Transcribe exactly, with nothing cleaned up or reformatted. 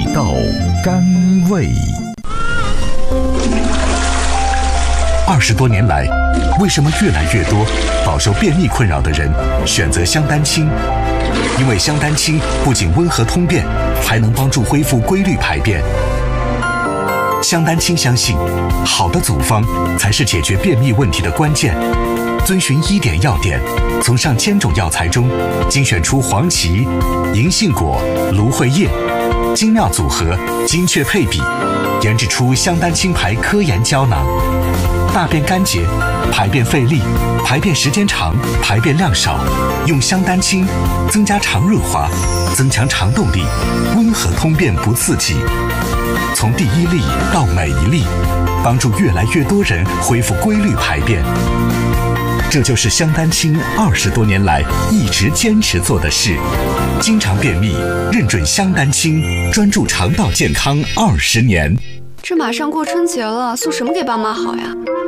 道甘味。二十多年来，为什么越来越多饱受便秘困扰的人选择香丹清？因为香丹清不仅温和通便，还能帮助恢复规律排便。香丹清相信，好的组方才是解决便秘问题的关键。遵循医典药典，从上千种药材中精选出黄芪、银杏果、芦荟叶，精妙组合，精确配比，研制出香丹清牌科研胶囊。大便干结、排便费力、排便时间长、排便量少，用香丹清增加肠润滑，增强肠动力，温和通便不刺激。从第一粒到每一粒，帮助越来越多人恢复规律排便。这就是香丹清二十多年来一直坚持做的事。经常便秘，认准香丹清，专注肠道健康二十年。 这马上过春节了，送什么给爸妈好呀？